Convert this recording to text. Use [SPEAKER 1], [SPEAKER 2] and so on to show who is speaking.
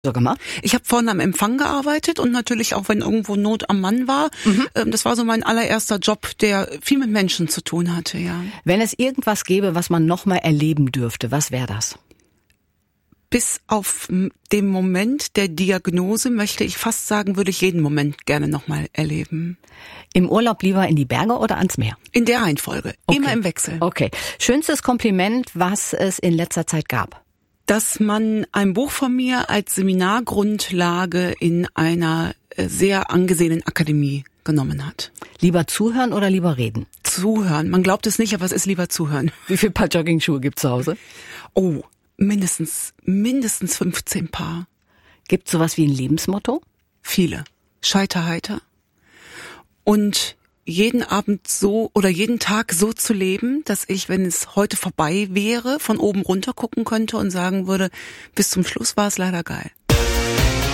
[SPEAKER 1] so gemacht?
[SPEAKER 2] Ich habe vorne am Empfang gearbeitet und natürlich auch, wenn irgendwo Not am Mann war. Das war so mein allererster Job, der viel mit Menschen zu tun hatte, ja.
[SPEAKER 1] Wenn es irgendwas gäbe, was man noch mal erleben dürfte, was wäre das?
[SPEAKER 2] Bis auf den Moment der Diagnose, möchte ich fast sagen, würde ich jeden Moment gerne noch mal erleben.
[SPEAKER 1] Im Urlaub lieber in die Berge oder ans Meer?
[SPEAKER 2] In der Reihenfolge,
[SPEAKER 1] okay.
[SPEAKER 2] Immer im Wechsel.
[SPEAKER 1] Okay. Schönstes Kompliment, was es in letzter Zeit gab?
[SPEAKER 2] Dass man ein Buch von mir als Seminargrundlage in einer sehr angesehenen Akademie genommen hat.
[SPEAKER 1] Lieber zuhören oder lieber reden?
[SPEAKER 2] Zuhören. Man glaubt es nicht, aber es ist lieber zuhören.
[SPEAKER 1] Wie viele Paar Joggingschuhe gibt's zu Hause?
[SPEAKER 2] Oh, mindestens 15 Paar.
[SPEAKER 1] Gibt's sowas wie ein Lebensmotto?
[SPEAKER 2] Viele. Scheiterheiter. Und jeden Abend so oder jeden Tag so zu leben, dass ich, wenn es heute vorbei wäre, von oben runter gucken könnte und sagen würde, bis zum Schluss war es leider geil.